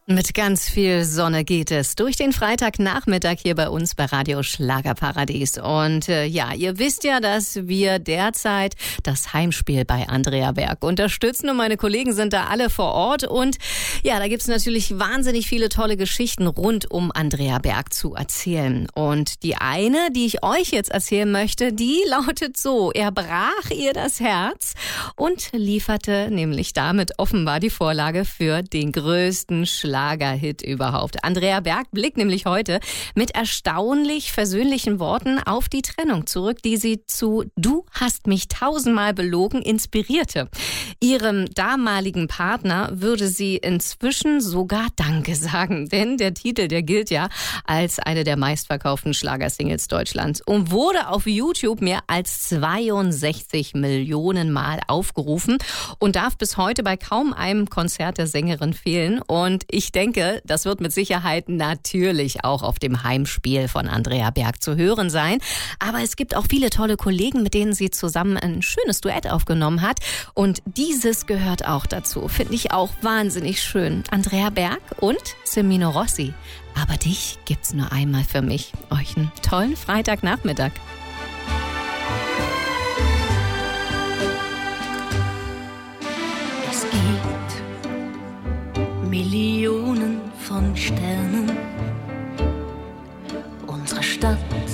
Mit ganz viel Sonne geht es durch den Freitagnachmittag hier bei uns bei Radio Schlagerparadies. Und ihr wisst ja, dass wir derzeit das Heimspiel bei Andrea Berg unterstützen. Und meine Kollegen sind da alle vor Ort. Und ja, da gibt's natürlich wahnsinnig viele tolle Geschichten rund um Andrea Berg zu erzählen. Und die eine, die ich euch jetzt erzählen möchte, die lautet so: Er brach ihr das Herz und lieferte nämlich damit offenbar die Vorlage für den größten Schlagerhit überhaupt. Andrea Berg blickt nämlich heute mit erstaunlich versöhnlichen Worten auf die Trennung zurück, die sie zu "Du hast mich tausendmal belogen" inspirierte. Ihrem damaligen Partner würde sie inzwischen sogar Danke sagen, denn der Titel, der gilt ja als eine der meistverkauften Schlagersingles Deutschlands und wurde auf YouTube mehr als 62 Millionen Mal aufgerufen und darf bis heute bei kaum einem Konzert der Sängerin fehlen. Und ich denke, das wird mit Sicherheit natürlich auch auf dem Heimspiel von Andrea Berg zu hören sein. Aber es gibt auch viele tolle Kollegen, mit denen sie zusammen ein schönes Duett aufgenommen hat. Und dieses gehört auch dazu. Finde ich auch wahnsinnig schön. Andrea Berg und Semino Rossi. Aber dich gibt's nur einmal für mich. Euch einen tollen Freitagnachmittag. Es gibt Millionen von Sternen